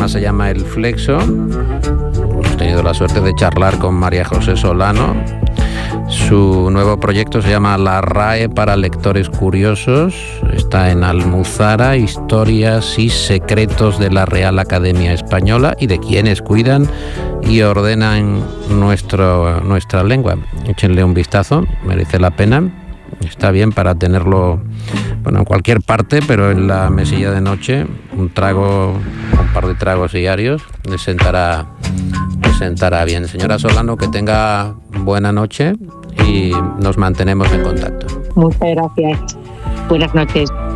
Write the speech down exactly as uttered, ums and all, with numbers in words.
programa se llama El Flexo. Hemos tenido la suerte de charlar con María José Solano. Su nuevo proyecto se llama La RAE para lectores curiosos. Está en Almuzara, historias y secretos de la Real Academia Española y de quienes cuidan y ordenan nuestro, nuestra lengua. Échenle un vistazo, merece la pena. Está bien para tenerlo, bueno, en cualquier parte, pero en la mesilla de noche, un trago, un par de tragos diarios, le sentará, le sentará bien. Señora Solano, que tenga buena noche y nos mantenemos en contacto. Muchas gracias. Buenas noches.